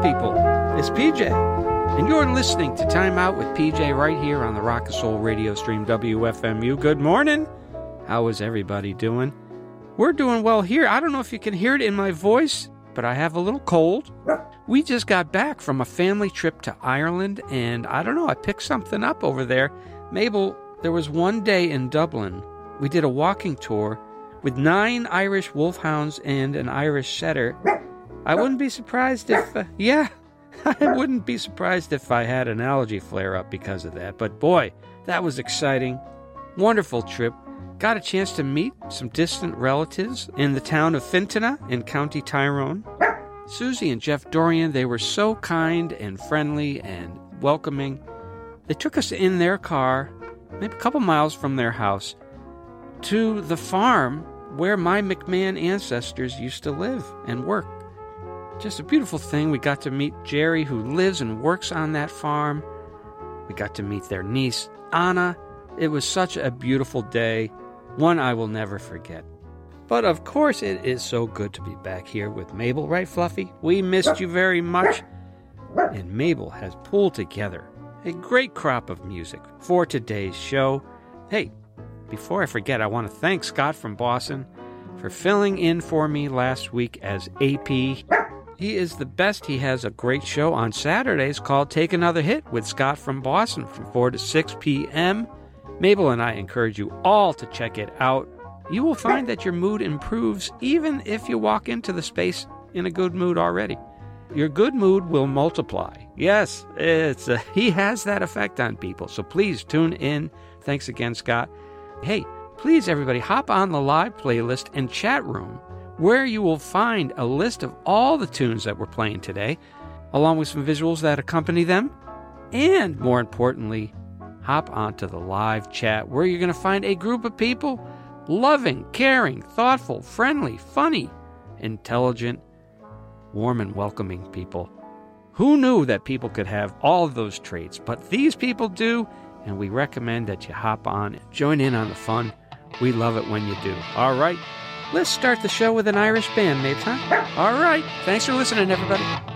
people. It's PJ, and you're listening to Time Out with PJ right here on the Rock and Soul radio stream WFMU. Good morning. How is everybody doing? We're doing well here. I don't know if you can hear it in my voice, but I have a little cold. We just got back from a family trip to Ireland, and I don't know, I picked something up over there. Mabel, there was one day in Dublin. We did a walking tour with 9 Irish wolfhounds and an Irish setter. I wouldn't be surprised if, I wouldn't be surprised if I had an allergy flare-up because of that. But boy, that was exciting. Wonderful trip. Got a chance to meet some distant relatives in the town of Fintona in County Tyrone. Susie and Jeff Dorian, they were so kind and friendly and welcoming. They took us in their car, maybe a couple miles from their house, to the farm where my McMahon ancestors used to live and work. Just a beautiful thing. We got to meet Jerry, who lives and works on that farm. We got to meet their niece, Anna. It was such a beautiful day, one I will never forget. But of course, it is so good to be back here with Mabel, right, Fluffy? We missed you very much. And Mabel has pulled together a great crop of music for today's show. Hey, before I forget, I want to thank Scott from Boston for filling in for me last week as AP. He is the best. He has a great show on Saturdays called Take Another Hit with Scott from Boston from 4 to 6 p.m. Mabel and I encourage you all to check it out. You will find that your mood improves even if you walk into the space in a good mood already. Your good mood will multiply. Yes, he has that effect on people. So please tune in. Thanks again, Scott. Hey, please, everybody, hop on the live playlist and chat room where you will find a list of all the tunes that we're playing today, along with some visuals that accompany them. And more importantly, hop onto the live chat where you're going to find a group of people, loving, caring, thoughtful, friendly, funny, intelligent, warm and welcoming people. Who knew that people could have all of those traits? But these people do, and we recommend that you hop on and join in on the fun. We love it when you do. All right, let's start the show with an Irish band, mates, huh? All right, thanks for listening, everybody.